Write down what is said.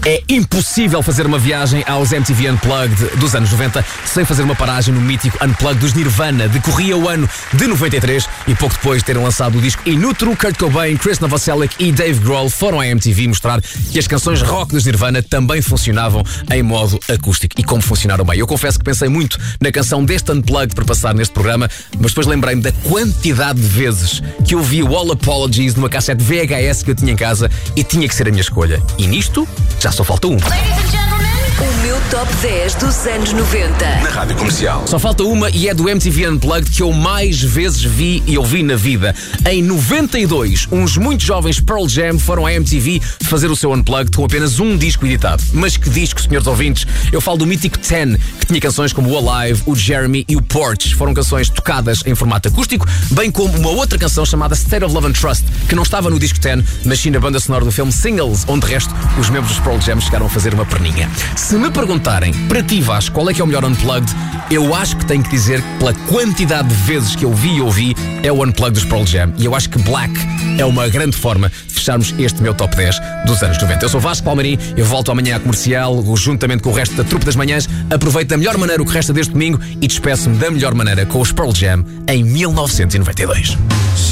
É impossível fazer uma viagem aos MTV Unplugged dos anos 90 sem fazer uma paragem no mítico Unplugged dos Nirvana. Decorria o ano de 93 e pouco depois de terem lançado o disco inútero, Kurt Cobain, Chris Novoselic e Dave Grohl foram à MTV mostrar que as canções rock dos Nirvana também funcionavam em modo acústico. E como funcionaram bem. Eu confesso que pensei muito na canção deste Unplugged para passar neste programa, mas depois lembrei-me da quantidade de vezes que eu vi o All Apologies numa cassete VHS que eu tinha em casa e tinha que ser a minha escolha. E nisto, já só falta um. O meu top 10 dos anos 90. Na Rádio Comercial. Só falta uma e é do MTV Unplugged que eu mais vezes vi e ouvi na vida. Em 92, uns muito jovens Pearl Jam foram à MTV fazer o seu Unplugged com apenas um disco editado. Mas que disco, senhores ouvintes? Eu falo do mítico 10, que tinha canções como o Alive, o Jeremy e o Porch. Foram canções tocadas em formato acústico, bem como uma outra canção chamada State of Love and Trust, que não estava no disco 10, mas sim na banda sonora do filme Singles, onde de resto os membros dos Pearl Jam chegaram a fazer uma perninha. Se me perguntarem, para ti Vasco, qual é que é o melhor Unplugged, eu acho que tenho que dizer que pela quantidade de vezes que eu vi e ouvi, é o Unplugged dos Pearl Jam. E eu acho que Black é uma grande forma de fecharmos este meu top 10 dos anos 90. Eu sou Vasco Palmeirim, eu volto amanhã à Comercial, juntamente com o resto da trupe das manhãs. Aproveito da melhor maneira o que resta deste domingo e despeço-me da melhor maneira com os Pearl Jam em 1992.